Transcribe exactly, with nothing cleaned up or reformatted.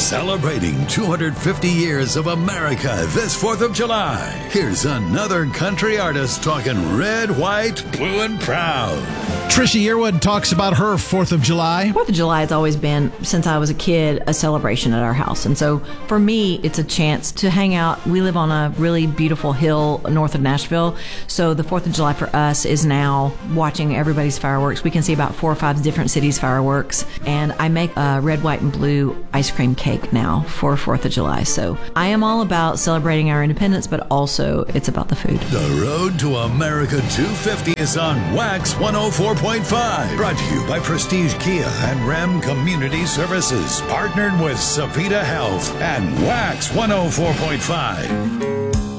Celebrating two hundred fifty years of America this fourth of July. Here's another country artist talking red, white, blue, and proud. Trisha Yearwood talks about her fourth of July. fourth of July has always been, since I was a kid, a celebration at our house. And so for me, it's a chance to hang out. We live on a really beautiful hill north of Nashville. So the fourth of July for us is now watching everybody's fireworks. We can see about four or five different cities' fireworks. And I make a red, white, and blue ice cream cake now for fourth of July. So I am all about celebrating our independence, but also it's about the food. The Road to America two fifty is on Wax one oh four point five. Brought to you by Prestige Kia and Ram Community Services. Partnered with Savita Health and Wax one oh four point five.